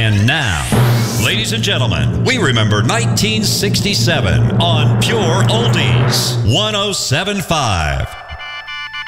And now, ladies and gentlemen, we remember 1967 on Pure Oldies 107.5.